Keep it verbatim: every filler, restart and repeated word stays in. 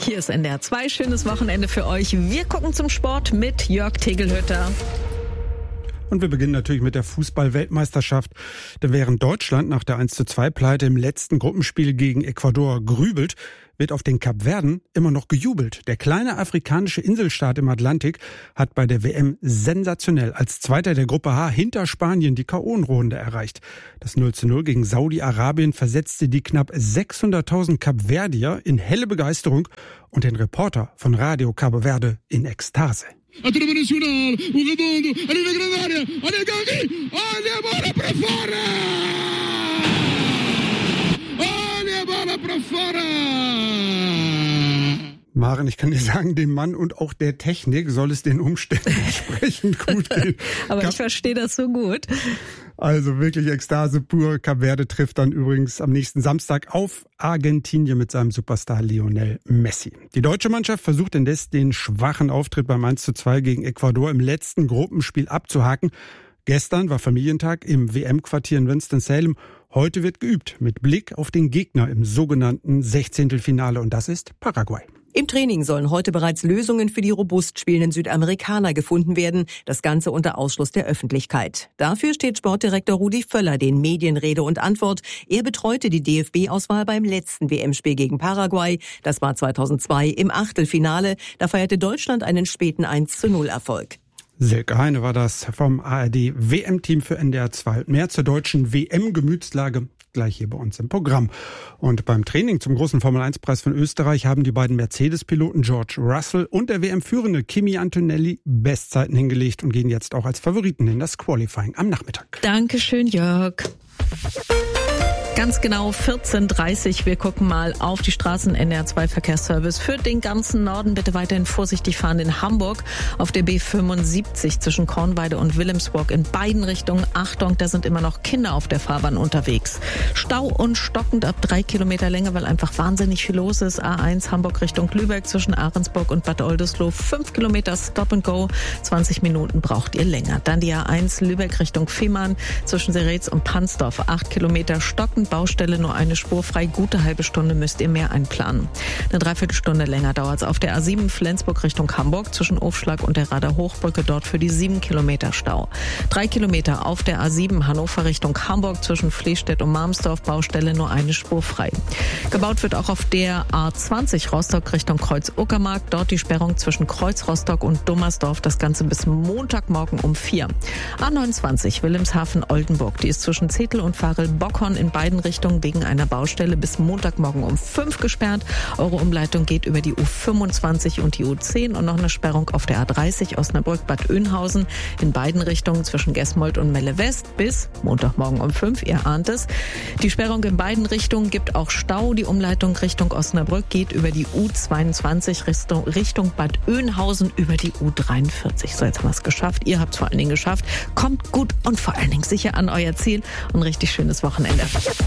Hier ist N D R zwei. Schönes Wochenende für euch. Wir gucken zum Sport mit Jörg Tegelhütter. Und wir beginnen natürlich mit der Fußball-Weltmeisterschaft. Denn während Deutschland nach der eins zu zwei Pleite im letzten Gruppenspiel gegen Ecuador grübelt, wird auf den Kapverden immer noch gejubelt. Der kleine afrikanische Inselstaat im Atlantik hat bei der W M sensationell als Zweiter der Gruppe H hinter Spanien die K O-Runde erreicht. Das null zu null gegen Saudi-Arabien versetzte die knapp sechshunderttausend Kapverdier in helle Begeisterung und den Reporter von Radio Cabo Verde in Ekstase. A turma nacional, o Redondo, ali na grande área, olha Gavi, olha a bola para fora! Olha a bola para fora! Maren, ich kann dir sagen, dem Mann und auch der Technik soll es den Umständen entsprechend gut gehen. Aber Kap- ich verstehe das so gut. Also wirklich Ekstase pur. Kap Verde trifft dann übrigens am nächsten Samstag auf Argentinien mit seinem Superstar Lionel Messi. Die deutsche Mannschaft versucht indes den schwachen Auftritt beim eins zu zwei gegen Ecuador im letzten Gruppenspiel abzuhaken. Gestern war Familientag im W M-Quartier in Winston-Salem. Heute wird geübt mit Blick auf den Gegner im sogenannten Sechzehntelfinale und das ist Paraguay. Im Training sollen heute bereits Lösungen für die robust spielenden Südamerikaner gefunden werden, das Ganze unter Ausschluss der Öffentlichkeit. Dafür steht Sportdirektor Rudi Völler den Medien Rede und Antwort. Er betreute die D F B-Auswahl beim letzten W M-Spiel gegen Paraguay. Das war zweitausendzwei im Achtelfinale. Da feierte Deutschland einen späten eins zu null Erfolg. Silke Heine war das vom A R D W M-Team für N D R zwei. Mehr zur deutschen W M-Gemütslage gleich hier bei uns im Programm. Und beim Training zum großen Formel eins Preis von Österreich haben die beiden Mercedes-Piloten George Russell und der W M-Führende Kimi Antonelli Bestzeiten hingelegt und gehen jetzt auch als Favoriten in das Qualifying am Nachmittag. Dankeschön, Jörg. Ganz genau vierzehn Uhr dreißig. Wir gucken mal auf die Straßen. N D R zwei Verkehrsservice für den ganzen Norden. Bitte weiterhin vorsichtig fahren in Hamburg auf der B fünfundsiebzig zwischen Kornweide und Wilhelmsburg in beiden Richtungen. Achtung, da sind immer noch Kinder auf der Fahrbahn unterwegs. Stau und stockend ab drei Kilometer Länge, weil einfach wahnsinnig viel los ist. A eins Hamburg Richtung Lübeck zwischen Ahrensburg und Bad Oldesloe. Fünf Kilometer Stop and Go. zwanzig Minuten braucht ihr länger. Dann die A eins Lübeck Richtung Fehmarn zwischen Seretz und Pansdorf. Acht Kilometer stockend. Baustelle nur eine Spur frei. Gute halbe Stunde müsst ihr mehr einplanen. Eine Dreiviertelstunde länger dauert es auf der A sieben Flensburg Richtung Hamburg zwischen Ofschlag und der Rader Hochbrücke. Dort für die sieben Kilometer Stau. Drei Kilometer auf der A sieben Hannover Richtung Hamburg zwischen Fließstedt und Marmsdorf. Baustelle nur eine Spur frei. Gebaut wird auch auf der A zwanzig Rostock Richtung Kreuz-Uckermark. Dort die Sperrung zwischen Kreuz Rostock und Dummersdorf. Das Ganze bis Montagmorgen um vier. A neunundzwanzig Wilhelmshaven-Oldenburg. Die ist zwischen Zetel und Varel-Bockhorn in beiden Richtung wegen einer Baustelle bis Montagmorgen um fünf gesperrt. Eure Umleitung geht über die U fünfundzwanzig und die U zehn und noch eine Sperrung auf der A dreißig Osnabrück-Bad Oeynhausen in beiden Richtungen zwischen Gesmold und Melle West bis Montagmorgen um fünf. Ihr ahnt es. Die Sperrung in beiden Richtungen gibt auch Stau. Die Umleitung Richtung Osnabrück geht über die U zweiundzwanzig Richtung, Richtung Bad Oeynhausen über die U dreiundvierzig. So, jetzt haben wir es geschafft. Ihr habt es vor allen Dingen geschafft. Kommt gut und vor allen Dingen sicher an euer Ziel und ein richtig schönes Wochenende.